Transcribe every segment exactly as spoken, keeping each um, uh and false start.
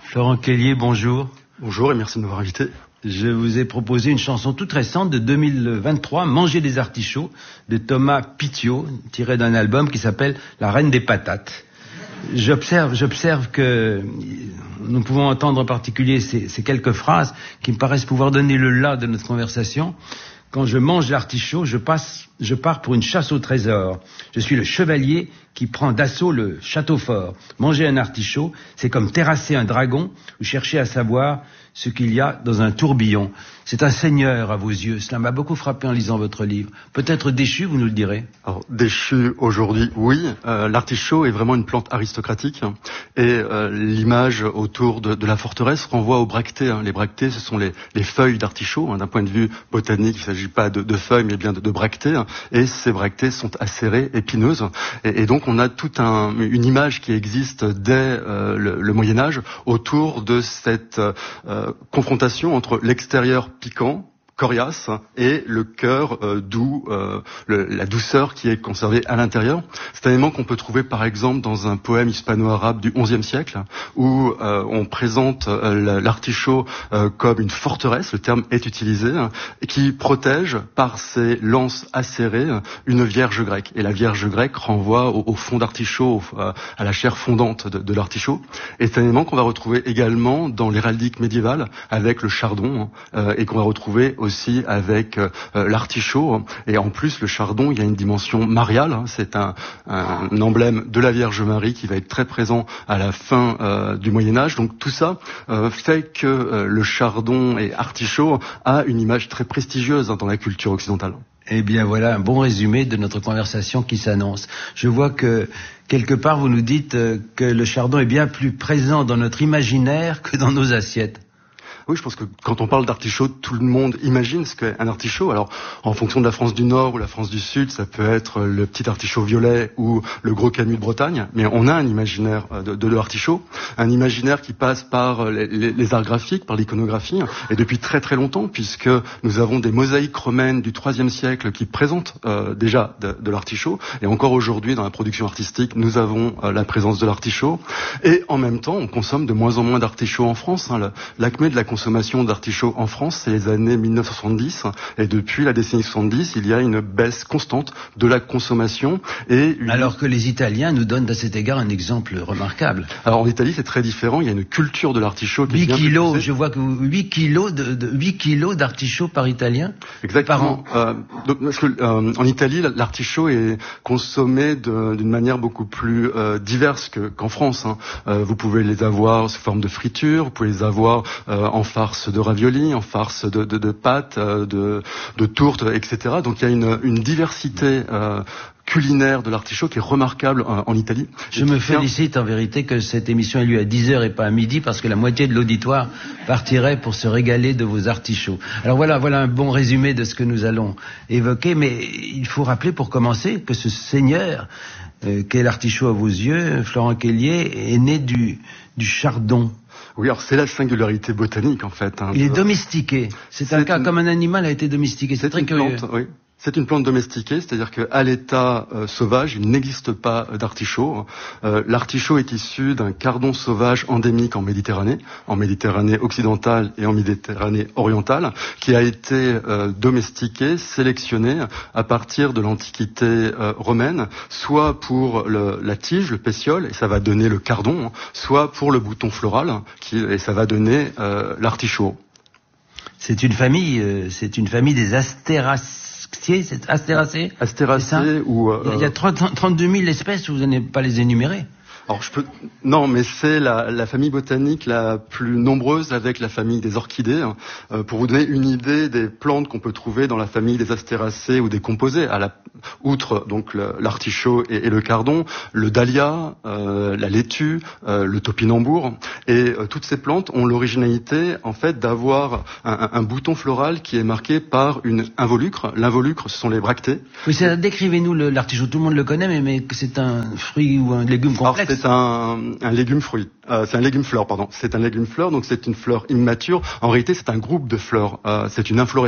Florent Kellier, bonjour. Bonjour et merci de m'avoir invité. Je vous ai proposé une chanson toute récente de deux mille vingt-trois, Manger des artichauts, de Thomas Pitiot, tirée d'un album qui s'appelle La Reine des patates. J'observe, j'observe que nous pouvons entendre en particulier ces, ces quelques phrases qui me paraissent pouvoir donner le là de notre conversation. Quand je mange l'artichaut, je passe, je pars pour une chasse au trésor. Je suis le chevalier qui prend d'assaut le château fort. Manger un artichaut, c'est comme terrasser un dragon ou chercher à savoir ce qu'il y a dans un tourbillon. C'est un seigneur à vos yeux. Cela m'a beaucoup frappé en lisant votre livre. Peut-être déchu, vous nous le direz. Alors, déchu aujourd'hui, oui. Euh, l'artichaut est vraiment une plante aristocratique et euh, l'image autour de, de la forteresse renvoie aux bractées. Hein. Les bractées, ce sont les, les feuilles d'artichaut. Hein. D'un point de vue botanique, il ne s'agit pas de, de feuilles, mais bien de, de bractées. Hein. Et ces bractées sont acérées, épineuses. Et, et donc, on a toute un, une image qui existe dès euh, le, le Moyen-Âge autour de cette euh, confrontation entre l'extérieur piquant, coriace, et le cœur euh, doux, euh, le, la douceur qui est conservée à l'intérieur. C'est un élément qu'on peut trouver par exemple dans un poème hispano-arabe du onzième siècle, où euh, on présente euh, l'artichaut euh, comme une forteresse, le terme est utilisé, hein, qui protège par ses lances acérées une vierge grecque. Et la vierge grecque renvoie au, au fond d'artichaut, euh, à la chair fondante de, de l'artichaut. Et c'est un élément qu'on va retrouver également dans l'héraldique médiévale avec le chardon, hein, euh, et qu'on va retrouver aussi aussi avec euh, l'artichaut. Et en plus, le chardon, il y a une dimension mariale. Hein, c'est un, un emblème de la Vierge Marie qui va être très présent à la fin euh, du Moyen-Âge. Donc tout ça euh, fait que euh, le chardon et artichaut a une image très prestigieuse hein, dans la culture occidentale. Eh bien voilà un bon résumé de notre conversation qui s'annonce. Je vois que quelque part vous nous dites euh, que le chardon est bien plus présent dans notre imaginaire que dans nos assiettes. Oui, je pense que quand on parle d'artichaut, tout le monde imagine ce qu'est un artichaut. Alors, en fonction de la France du Nord ou la France du Sud, ça peut être le petit artichaut violet ou le gros camus de Bretagne. Mais on a un imaginaire de, de l'artichaut, un imaginaire qui passe par les, les, les arts graphiques, par l'iconographie, et depuis très très longtemps, puisque nous avons des mosaïques romaines du troisième siècle qui présentent euh, déjà de, de l'artichaut. Et encore aujourd'hui, dans la production artistique, nous avons euh, la présence de l'artichaut. Et en même temps, on consomme de moins en moins d'artichaut en France. Hein. L'acmé de la consommation d'artichaut en France, c'est les années mille neuf cent soixante-dix, et depuis la décennie soixante-dix, il y a une baisse constante de la consommation. Et une... Alors que les Italiens nous donnent à cet égard un exemple remarquable. Alors en Italie, c'est très différent, il y a une culture de l'artichaut qui est bien kilos, plus je vois que huit kilos de, de huit kilos d'artichaut par Italien. Exactement. Par an. Euh, donc, parce que euh, en Italie, l'artichaut est consommé d'une manière beaucoup plus euh, diverse que, qu'en France. Hein. Euh, vous pouvez les avoir sous forme de friture, vous pouvez les avoir euh, en farce de ravioli, en farce de, de, de pâtes, de, de tourtes, et cetera. Donc il y a une, une diversité euh, culinaire de l'artichaut qui est remarquable en, en Italie. Je me félicite en vérité que cette émission ait lieu à dix heures et pas à midi, parce que la moitié de l'auditoire partirait pour se régaler de vos artichauts. Alors voilà, voilà un bon résumé de ce que nous allons évoquer, mais il faut rappeler pour commencer que ce seigneur euh, qu'est l'artichaut à vos yeux, Florent Kellier, est né du, du chardon. Oui, alors c'est la singularité botanique en fait. Hein, il est de... domestiqué. C'est un cas une... comme un animal a été domestiqué. C'est très curieux. Plante, oui. C'est une plante domestiquée, c'est-à-dire qu'à l'état euh, sauvage, il n'existe pas euh, d'artichaut. Euh, L'artichaut est issu d'un cardon sauvage endémique en Méditerranée, en Méditerranée occidentale et en Méditerranée orientale, qui a été euh, domestiqué, sélectionné à partir de l'Antiquité euh, romaine, soit pour le, la tige, le pétiole, et ça va donner le cardon, hein, soit pour le bouton floral, qui, et ça va donner euh, l'artichaut. C'est une famille, euh, c'est une famille des astéracées. C'est astéracées. Astéracées ou... Euh, il y a trente-deux mille espèces, vous n'allez pas les énumérer. Alors je peux non, mais c'est la, la famille botanique la plus nombreuse avec la famille des orchidées. Euh, pour vous donner une idée des plantes qu'on peut trouver dans la famille des astéracées ou des composées, à la, outre donc l'artichaut et, et le cardon, le dahlia, euh, la laitue, euh, le topinambour, et euh, toutes ces plantes ont l'originalité en fait d'avoir un, un, un bouton floral qui est marqué par une involucre. L'involucre, ce sont les bractées. Oui, c'est, décrivez-nous l'artichaut. Tout le monde le connaît, mais, mais c'est un fruit ou un légume complexe. C'est un, un légume fruit. Euh, c'est un légume fleur, pardon. C'est un légume fleur, donc c'est une fleur immature. En réalité, c'est un groupe de fleurs. Euh, c'est une inflorescence.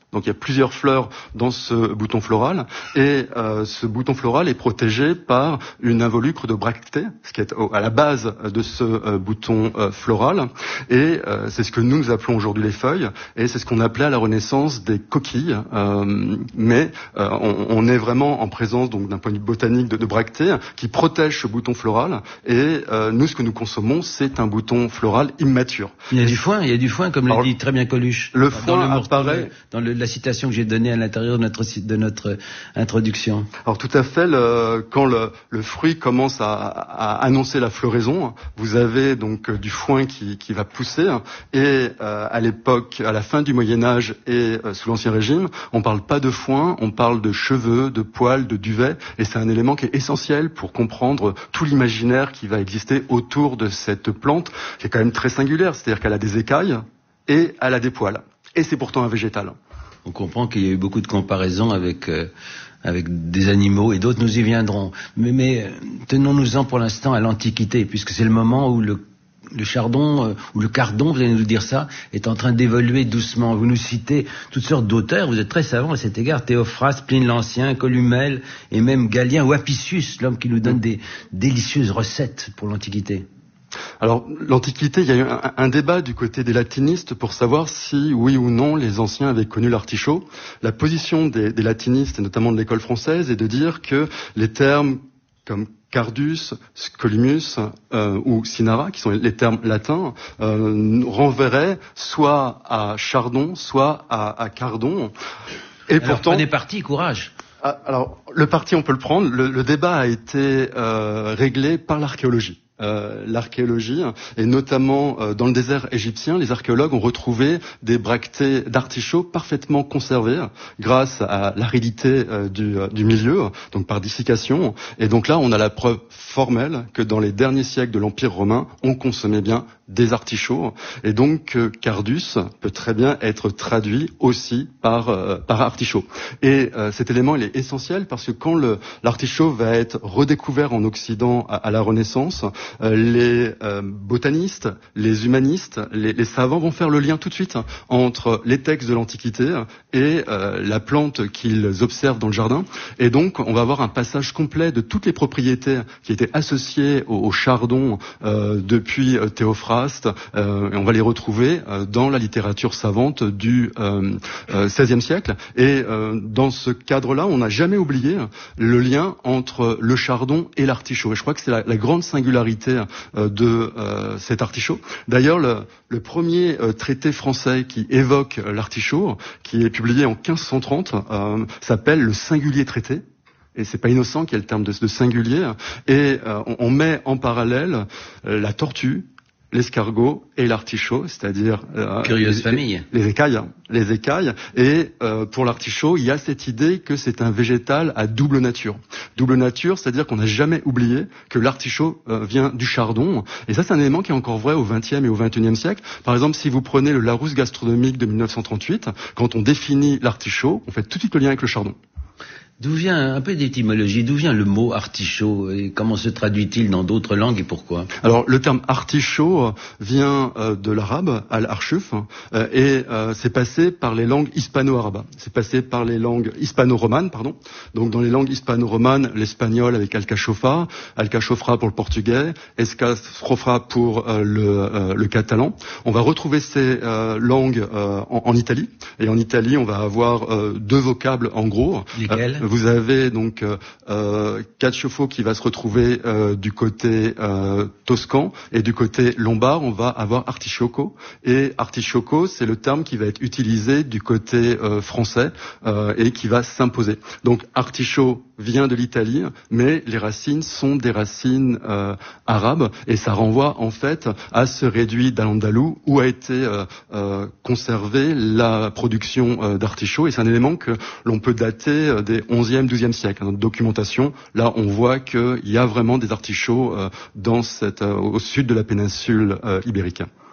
Donc il y a plusieurs fleurs dans ce bouton floral et euh, ce bouton floral est protégé par une involucre de bractées, ce qui est à la base de ce euh, bouton euh, floral. Et euh, c'est ce que nous, nous appelons aujourd'hui les feuilles et c'est ce qu'on appelait à la Renaissance des coquilles. Euh, mais euh, on, on est vraiment en présence, donc d'un point de vue botanique, de, de bractées qui protègent ce bouton floral. Et euh, nous, ce que nous consommons, c'est un bouton floral immature. Il y a du foin, il y a du foin, comme Alors, le dit très bien Coluche. Le dans foin le apparaît... Dans le, la citation que j'ai donnée à l'intérieur de notre, de notre introduction. Alors tout à fait, le, quand le, le fruit commence à, à annoncer la floraison, vous avez donc du foin qui, qui va pousser. Et euh, à l'époque, à la fin du Moyen-Âge et euh, sous l'Ancien Régime, on parle pas de foin, on parle de cheveux, de poils, de duvet. Et c'est un élément qui est essentiel pour comprendre tout l'imaginaire qui va exister autour de cette plante, qui est quand même très singulière. C'est-à-dire qu'elle a des écailles et elle a des poils. Et c'est pourtant un végétal. On comprend qu'il y a eu beaucoup de comparaisons avec euh, avec des animaux et d'autres, nous y viendrons. Mais, mais tenons-nous-en pour l'instant à l'Antiquité, puisque c'est le moment où le, le chardon, euh, ou le cardon, vous allez nous dire ça, est en train d'évoluer doucement. Vous nous citez toutes sortes d'auteurs, vous êtes très savants à cet égard, Théophraste, Pline l'Ancien, Columelle, et même Galien ou Apicius, l'homme qui nous donne des délicieuses recettes pour l'Antiquité. Alors, l'Antiquité, il y a eu un, un débat du côté des latinistes pour savoir si, oui ou non, les anciens avaient connu l'artichaut. La position des, des latinistes, et notamment de l'école française, est de dire que les termes comme cardus, scolimus euh, ou cinara, qui sont les termes latins, euh, renverraient soit à chardon, soit à, à cardon. Et alors, pourtant, prenez parti, courage. Alors, le parti, on peut le prendre. Le, le débat a été euh, réglé par l'archéologie. Euh, l'archéologie, et notamment euh, dans le désert égyptien, les archéologues ont retrouvé des bractées d'artichaut parfaitement conservées grâce à l'aridité euh, du, euh, du milieu, donc par dessiccation. Et donc là, on a la preuve formelle que dans les derniers siècles de l'Empire romain, on consommait bien des artichauts. Et donc, euh, cardus peut très bien être traduit aussi par, euh, par artichaut. Et euh, cet élément, il est essentiel parce que quand le, l'artichaut va être redécouvert en Occident à, à la Renaissance, euh, les euh, botanistes, les humanistes, les, les savants vont faire le lien tout de suite entre les textes de l'Antiquité et euh, la plante qu'ils observent dans le jardin. Et donc, on va avoir un passage complet de toutes les propriétés qui étaient associées au, au chardon euh, depuis euh, Théophraste. Euh, et on va les retrouver euh, dans la littérature savante du euh, euh, seizième siècle. Et euh, dans ce cadre-là, on n'a jamais oublié le lien entre le chardon et l'artichaut. Et je crois que c'est la, la grande singularité euh, de euh, cet artichaut. D'ailleurs, le, le premier euh, traité français qui évoque l'artichaut, qui est publié en quinze cent trente, euh, s'appelle le Singulier traité. Et c'est pas innocent qu'il y ait le terme de, de singulier. Et euh, on, on met en parallèle euh, la tortue, l'escargot et l'artichaut, c'est-à-dire euh, curieuse les, famille. Les, les écailles, les écailles. Et euh, pour l'artichaut, il y a cette idée que c'est un végétal à double nature. Double nature, c'est-à-dire qu'on n'a jamais oublié que l'artichaut euh, vient du chardon. Et ça, c'est un élément qui est encore vrai au vingtième et au vingt et unième siècle. Par exemple, si vous prenez le Larousse gastronomique de mille neuf cent trente-huit, quand on définit l'artichaut, on fait tout de suite le lien avec le chardon. D'où vient, un peu d'étymologie, d'où vient le mot artichaut et comment se traduit-il dans d'autres langues et pourquoi? Alors, le terme artichaut vient euh, de l'arabe, al-archuf, euh, et euh, c'est passé par les langues hispano-arabes. C'est passé par les langues hispano-romanes, pardon. Donc, dans les langues hispano-romanes, l'espagnol avec alcachofa, alcachofra pour le portugais, escafrofra pour euh, le, euh, le catalan. On va retrouver ces euh, langues euh, en, en Italie. Et en Italie, on va avoir euh, deux vocables en gros. Lesquels? Vous avez donc euh, cacciofo qui va se retrouver euh, du côté euh, toscan et du côté lombard, on va avoir artichoco. Et artichoco, c'est le terme qui va être utilisé du côté euh, français euh, et qui va s'imposer. Donc artichaut vient de l'Italie, mais les racines sont des racines euh, arabes et ça renvoie en fait à ce réduit d'Al-Andalou où a été euh, euh, conservée la production euh, d'artichaut et c'est un élément que l'on peut dater euh, des onzième, douzième siècle. Dans notre documentation, là on voit qu'il y a vraiment des artichauts euh, dans cette, euh, au sud de la péninsule euh, ibérique.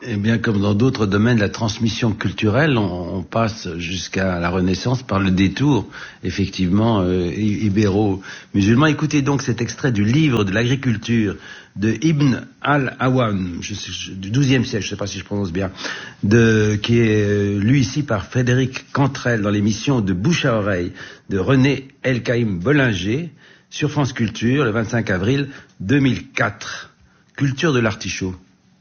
Eh bien, comme dans d'autres domaines de la transmission culturelle, on, on passe jusqu'à la Renaissance par le détour, effectivement, euh, ibéro-musulman. Écoutez donc cet extrait du livre de l'agriculture de Ibn al-Awam, du douzième siècle, je ne sais pas si je prononce bien, de, qui est euh, lu ici par Frédéric Cantrel dans l'émission de Bouche à oreille de René Elkaïm Bollinger sur France Culture le vingt-cinq avril deux mille quatre. Culture de l'artichaut.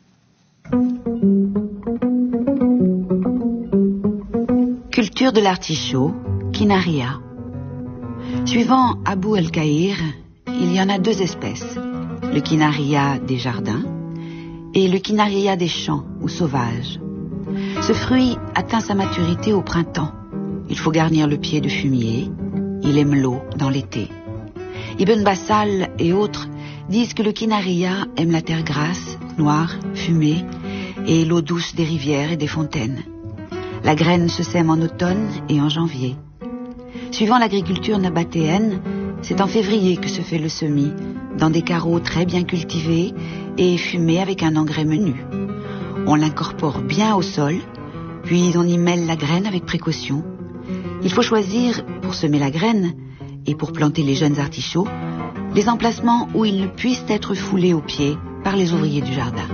Culture de l'artichaut, Quinaria. Suivant Abou el-Kahir, il y en a deux espèces, le Quinaria des jardins et le Quinaria des champs ou sauvages. Ce fruit atteint sa maturité au printemps. Il faut garnir le pied de fumier, il aime l'eau dans l'été. Ibn Bassal et autres disent que le Quinaria aime la terre grasse, noire, fumée et l'eau douce des rivières et des fontaines. La graine se sème en automne et en janvier. Suivant l'agriculture nabatéenne, c'est en février que se fait le semis, dans des carreaux très bien cultivés et fumés avec un engrais menu. On l'incorpore bien au sol, puis on y mêle la graine avec précaution. Il faut choisir, pour semer la graine et pour planter les jeunes artichauts, les emplacements où ils ne puissent être foulés aux pieds par les ouvriers du jardin.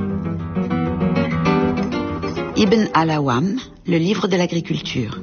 Ibn al-Awam, le livre de l'agriculture.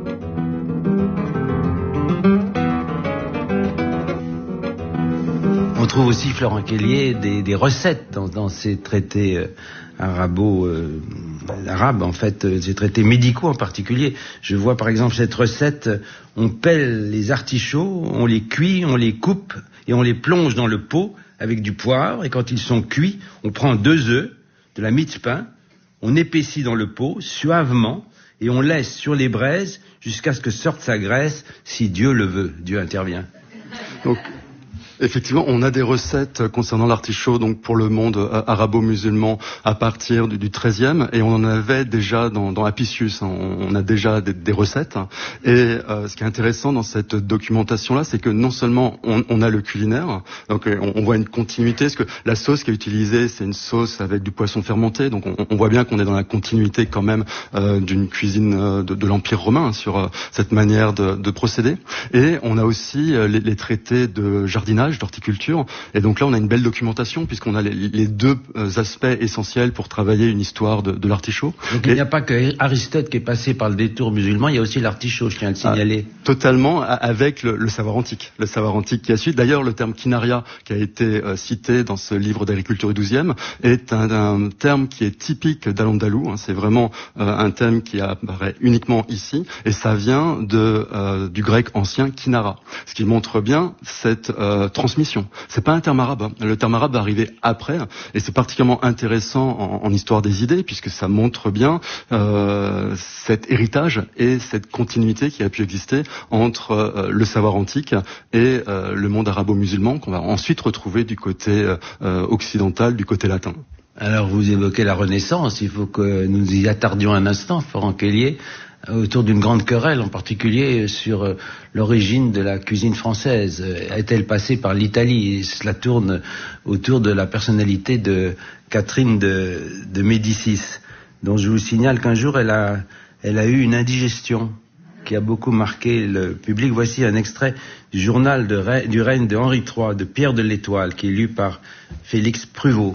On trouve aussi, Florent Kellier, des, des recettes dans, dans ces traités euh, arabo, euh, arabes, en fait, euh, ces traités médicaux en particulier. Je vois par exemple cette recette, on pèle les artichauts, on les cuit, on les coupe et on les plonge dans le pot avec du poivre, et quand ils sont cuits, on prend deux œufs, de la mie de pain, on épaissit dans le pot suavement et on laisse sur les braises jusqu'à ce que sorte sa graisse, si Dieu le veut. Dieu intervient. Donc, effectivement, on a des recettes concernant l'artichaut donc pour le monde euh, arabo-musulman à partir du, du treizième, et on en avait déjà dans, dans Apicius, hein, on, on a déjà des, des recettes. Et euh, ce qui est intéressant dans cette documentation-là, c'est que non seulement on, on a le culinaire, donc on, on voit une continuité, parce que la sauce qui est utilisée, c'est une sauce avec du poisson fermenté, donc on, on voit bien qu'on est dans la continuité quand même euh, d'une cuisine euh, de, de l'Empire romain, hein, sur euh, cette manière de, de procéder. Et on a aussi euh, les, les traités de jardinage, d'horticulture, et donc là on a une belle documentation puisqu'on a les, les deux aspects essentiels pour travailler une histoire de, de l'artichaut. Donc et il n'y a pas que Aristote qui est passé par le détour musulman, il y a aussi l'artichaut, je tiens à le signaler. Ah, totalement, avec le, le savoir antique, le savoir antique qui a suivi. D'ailleurs, le terme quinaria qui a été euh, cité dans ce livre d'agriculture du douzième est un, un terme qui est typique d'Al-Andalou, hein, c'est vraiment euh, un terme qui apparaît uniquement ici, et ça vient de, euh, du grec ancien kinara, ce qui montre bien cette euh, transmission. C'est pas un terme arabe, hein. Le terme arabe va arriver après, et c'est particulièrement intéressant en, en histoire des idées, puisque ça montre bien euh, cet héritage et cette continuité qui a pu exister entre euh, le savoir antique et euh, le monde arabo-musulman, qu'on va ensuite retrouver du côté euh, occidental, du côté latin. Alors vous évoquez la Renaissance, il faut que nous y attardions un instant, Florent Kellier, autour d'une grande querelle, en particulier sur euh, l'origine de la cuisine française. Est-elle passée par l'Italie? Et cela tourne autour de la personnalité de Catherine de, de Médicis, dont je vous signale qu'un jour elle a, elle a eu une indigestion qui a beaucoup marqué le public. Voici un extrait du journal de, du règne de Henri trois, de Pierre de l'Étoile, qui est lu par Félix Pruvot.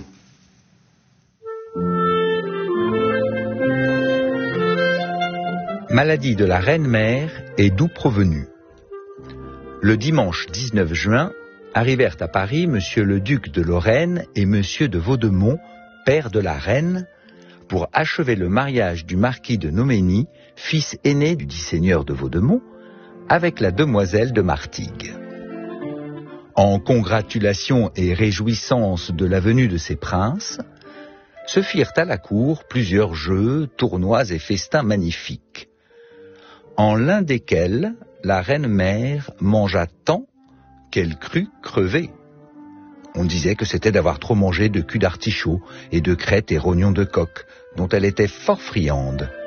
Maladie de la reine-mère et d'où provenue. Le dimanche dix-neuf juin, arrivèrent à Paris monsieur le duc de Lorraine et monsieur de Vaudemont, père de la reine, pour achever le mariage du marquis de Noménie, fils aîné du dit seigneur de Vaudemont, avec la demoiselle de Martigues. En congratulation et réjouissance de la venue de ces princes, se firent à la cour plusieurs jeux, tournois et festins magnifiques, en l'un desquels la reine-mère mangea tant qu'elle crut crever. On disait que c'était d'avoir trop mangé de cul d'artichaut et de crêtes et rognons de coq, dont elle était fort friande.